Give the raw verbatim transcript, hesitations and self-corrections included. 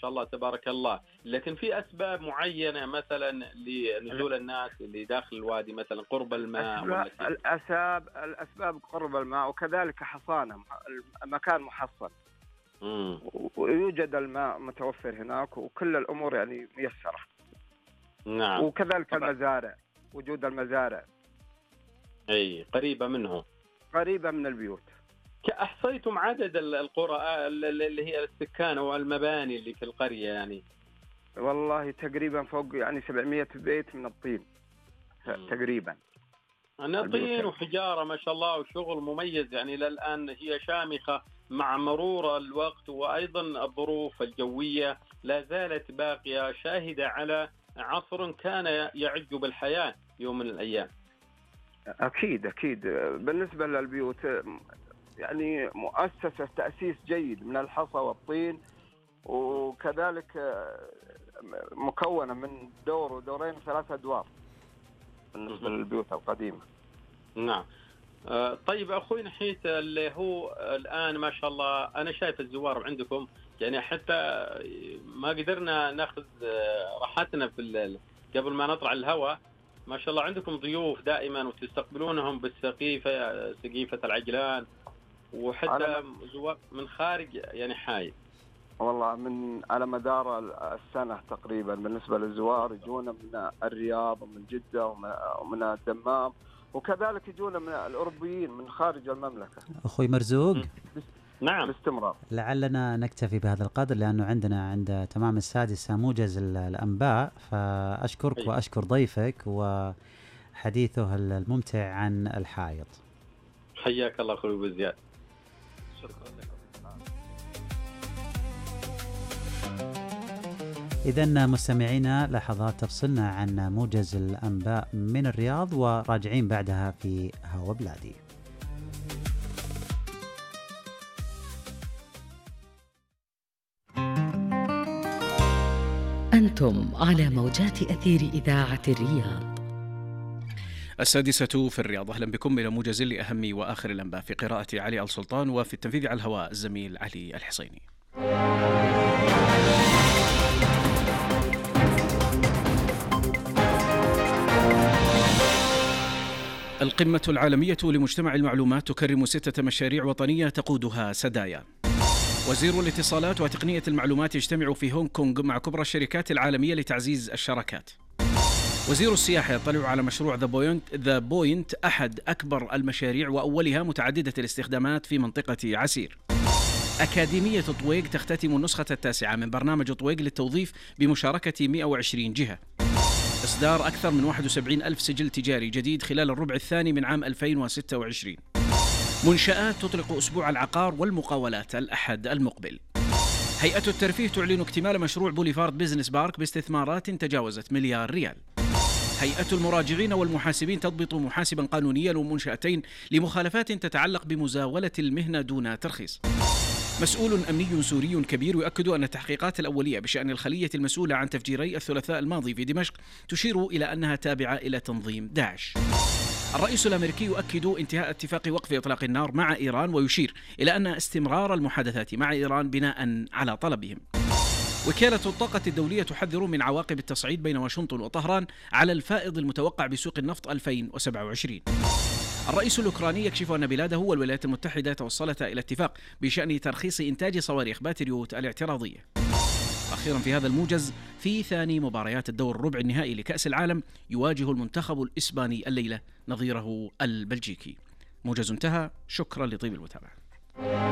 شاء الله تبارك الله، لكن في أسباب معينة مثلا لنزول الناس اللي داخل الوادي، مثلا قرب الماء ولا شيء؟ الأسباب الأسباب قرب الماء، وكذلك حصانة، المكان محصن. مم. ويوجد الماء متوفر هناك، وكل الأمور يعني ميسرة. نعم. وكذلك طبعا. المزارع، وجود المزارع أي قريبة منه، قريبة من البيوت. أحصيتم عدد القرى اللي هي السكان أو المباني اللي في القرية يعني؟ والله تقريبا فوق يعني سبعمية بيت من الطين. مم. تقريبا أنا طين وحجارة ما شاء الله، وشغل مميز يعني. للآن هي شامخة مع مرور الوقت، وأيضا الظروف الجوية لا زالت باقية شاهدة على عصر كان يعج بالحياة يوم من الأيام. أكيد أكيد. بالنسبة للبيوت يعني مؤسسة تأسيس جيد من الحصى والطين، وكذلك مكونة من دور ودورين وثلاثة أدوار بالنسبة للبيوت القديمة. نعم. طيب أخوي نحيت، اللي هو الآن ما شاء الله أنا شايف الزوار عندكم يعني حتى ما قدرنا ناخذ راحتنا في قبل ما نطلع الهواء. ما شاء الله عندكم ضيوف دائما وتستقبلونهم بالسقيفة، سقيفة العجلان، وحتى زوار من خارج يعني حي. والله من على مدار السنة تقريبا بالنسبة للزوار يجونا من الرياض ومن جدة ومن الدمام، وكذلك يجونا من الأوروبيين من خارج المملكة. أخوي مرزوق. نعم. باستمرار. لعلنا نكتفي بهذا القدر، لأنه عندنا عند تمام السادسة موجز الأنباء، فأشكرك أيه. وأشكر ضيفك وحديثه الممتع عن الحائط. حياك الله أخوي أبو زياد. شكرا لك. إذن مستمعينا لحظات تفصلنا عن موجز الأنباء من الرياض، وراجعين بعدها في هوا بلادي. أنتم على موجات أثير إذاعة الرياض. السادسة في الرياض. أهلا بكم إلى موجز لأهم وآخر الأنباء، في قراءة علي السلطان، وفي التنفيذ على الهواء الزميل علي الحصيني. القمة العالمية لمجتمع المعلومات تكرم ستة مشاريع وطنية تقودها سدايا. وزير الاتصالات وتقنية المعلومات يجتمع في هونغ كونغ مع كبرى الشركات العالمية لتعزيز الشراكات. وزير السياحة يطلع على مشروع ذا بوينت, ذا بوينت أحد أكبر المشاريع وأولها متعددة الاستخدامات في منطقة عسير. أكاديمية طويق تختتم النسخة التاسعة من برنامج طويق للتوظيف بمشاركة مئة وعشرين جهة. إصدار أكثر من واحد وسبعين ألف سجل تجاري جديد خلال الربع الثاني من عام ألفين وستة وعشرين. منشآت تطلق أسبوع العقار والمقاولات الأحد المقبل. هيئة الترفيه تعلن اكتمال مشروع بوليفارد بيزنس بارك باستثمارات تجاوزت مليار ريال. هيئة المراجعين والمحاسبين تضبط محاسبا قانونيا ومنشأتين لمخالفات تتعلق بمزاولة المهنة دون ترخيص. مسؤول أمني سوري كبير يؤكد أن التحقيقات الأولية بشأن الخلية المسؤولة عن تفجيري الثلاثاء الماضي في دمشق تشير إلى أنها تابعة إلى تنظيم داعش. الرئيس الأمريكي يؤكد انتهاء اتفاق وقف إطلاق النار مع إيران، ويشير إلى أن استمرار المحادثات مع إيران بناء على طلبهم. وكالة الطاقة الدولية تحذر من عواقب التصعيد بين واشنطن وطهران على الفائض المتوقع بسوق النفط ألفين وسبعة وعشرين. الرئيس الأوكراني يكشف أن بلاده والولايات المتحدة توصلتا إلى اتفاق بشأن ترخيص إنتاج صواريخ باتريوت الاعتراضية. أخيرا في هذا الموجز، في ثاني مباريات الدور الربع النهائي لكأس العالم يواجه المنتخب الإسباني الليلة نظيره البلجيكي. موجز انتهى، شكرا لطيب المتابعة.